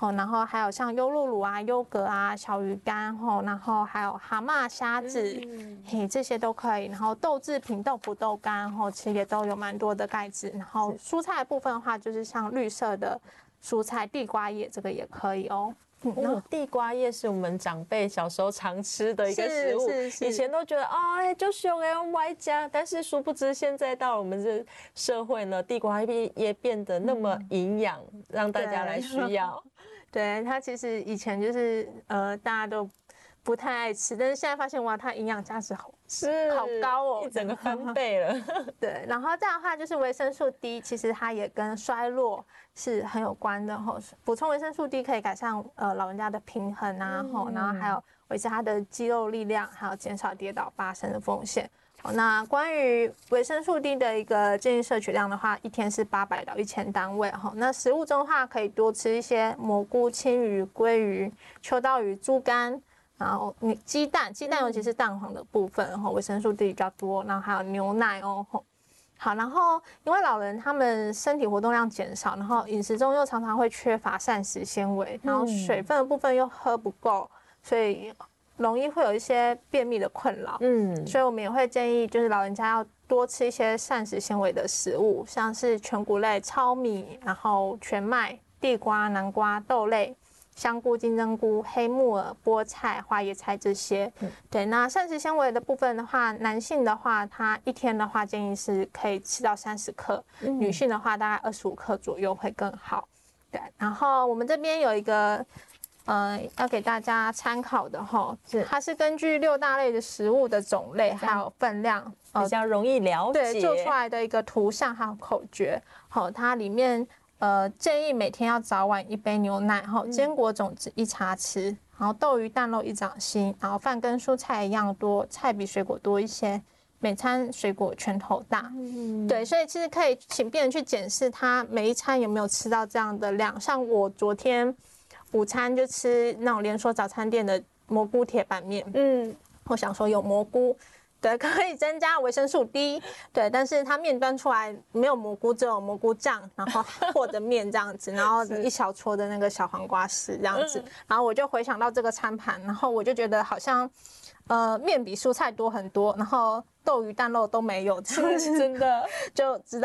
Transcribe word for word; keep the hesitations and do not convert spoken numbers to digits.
吼，然后还有像优酪乳啊、优格啊、小鱼干吼，然后还有蛤蟆、虾子，嗯、嘿，这些都可以。然后豆制品、豆腐、豆干吼，其实也都有蛮多的钙质。然后蔬菜的部分的话，就是像绿色的蔬菜，地瓜叶这个也可以哦。 哦，地瓜叶是我们长辈小时候常吃的一个食物， 是是是， 以前都觉得啊，哎、欸，就熊哎，我爱加，但是殊不知现在到了我们这社会呢，地瓜叶变得那么营养、嗯，让大家来需要。 对，它其实以前就是呃，大家都不太爱吃，但是现在发现哇，它营养价值好是好高哦， 一整个翻倍了。 对，然后这样的话就是维生素 D， 其实它也跟衰弱是很有关的吼。补充维生素 D 可以改善呃老人家的平衡啊，吼、嗯，然后还有维持他的肌肉力量，还有减少跌倒发生的风险。那关于维生素 D 的一个建议摄取量的话，一天是八百到一千单位哈。那食物中的话，可以多吃一些蘑菇、青鱼、鲑鱼、秋刀鱼、猪肝，然后你鸡蛋，鸡蛋尤其是蛋黄的部分，然后维生素 D 比较多，然后还有牛奶哦。好，然后因为老人他们身体活动量减少，然后饮食中又常常会缺乏膳食纤维，然后水分的部分又喝不够，所以容易会有一些便秘的困扰，嗯，所以我们也会建议，就是老人家要多吃一些膳食纤维的食物，像是全谷类、糙米，然后全麦、地瓜、南瓜、豆类、香菇、金针菇、黑木耳、菠菜、花椰菜这些。嗯、对，那膳食纤维的部分的话，男性的话，他一天的话建议是可以吃到三十克，嗯、女性的话大概二十五克左右会更好。对，然后我们这边有一个。呃，要给大家参考的哈，它是根据六大类的食物的种类还有分量， 比较容易了解， 对，做出来的一个图像还有口诀。好，它里面呃建议每天要早晚一杯牛奶，哈，坚果种子一茶匙，然后豆鱼蛋肉一掌心，然后饭跟蔬菜一样多，菜比水果多一些。每餐水果拳头大，嗯，对，所以其实可以请病人去检视他每一餐有没有吃到这样的量。像我昨天午餐就吃那种连锁早餐店的蘑菇铁板面，嗯，我想说有蘑菇，对，可以增加维生素 D， 对，但是它面端出来没有蘑菇，只有蘑菇酱，然后和的面这样子，然后一小撮的那个小黄瓜丝这样子，然后我就回想到这个餐盘，然后我就觉得好像呃面比蔬菜多很多，然后豆鱼蛋肉都没有， 真的就知道。